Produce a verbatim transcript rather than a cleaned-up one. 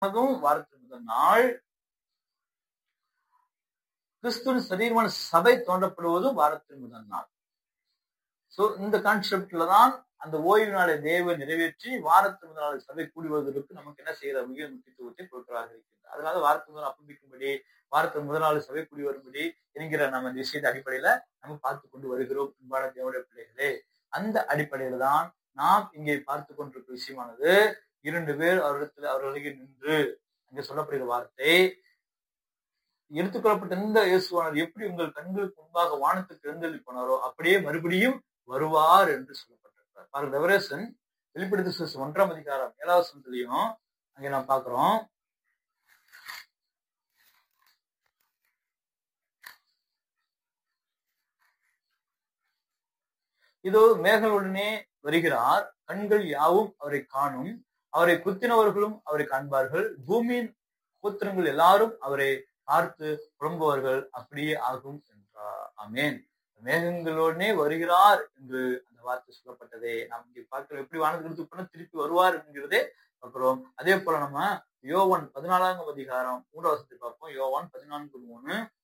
அதுவும் வாரத்தின் முதல் நாள். கிறிஸ்துவின் சரீரமான சபை தோன்றப்படுவதும் வாரத்தின் முதல் நாள். சோ இந்த கான்செப்ட்ல தான் அந்த ஓய்வு நாளை தேவன் நிறைவேற்றி வாரத்தின் முதல் நாள் சபை கூடி வருவதற்கு நமக்கு என்ன செய்யற மிக முக்கியத்துவத்தை கொடுக்கிறதாக இருக்கிறது. அதனால வாரத்தின் முதல் அப்பம்பிக்கும்படி, வாரத்தின் முதல் நாள் சபை கூடி வரும்படி என்கிற நம்ம இந்த விஷயத்தை அடிப்படையில நம்ம பார்த்து கொண்டு வருகிறோம். அன்பான தேவனுடைய பிள்ளைகளே, அந்த அடிப்படையில தான் நாம் இங்கே பார்த்து கொண்டிருக்கிற விஷயமானது, இரண்டு பேர் அவரிடத்துல அவர்களுக்கு நின்று அங்கே சொல்லப்படுகிற வார்த்தை, எடுத்துக்கொள்ளப்பட்ட இந்த இயேசுவானவர் எப்படி உங்கள் கண்களுக்கு முன்பாக வானத்துக்கு எழுந்தள்ளி போனாரோ அப்படியே மறுபடியும் வருவார் என்று சொல்லப்பட்டிருக்கிறார். பாருங்க, ரெவலேஷன் வெளிப்படுத்தின விசேஷம் ஒன்றாம் அதிகாரம் ஏழாவது வசனத்திலையும் அங்கே நாம் பார்க்கிறோம். இதோ மேகங்களுடனே வருகிறார், கண்கள் யாவும் அவரை காணும், அவரை குத்தினவர்களும் அவரை காண்பார்கள், பூமியின் கோத்திரங்கள் எல்லாரும் அவரை பார்த்து புலம்புவார்கள், அப்படியே ஆகும் என்றார். ஆமென். மேகங்களோடனே வருகிறார் என்று அந்த வார்த்தை சொல்லப்பட்டதே நாம் இங்கே பார்க்கிறோம். எப்படி வானத்துக்கு திருப்பி வருவார் என்கிறதே பார்க்கிறோம். அதே போல நம்ம யோவான் பதினாலாம் அதிகாரம் மூன்றாவது வசனத்தை பார்ப்போம். யோவான் பதினான்கு மூணு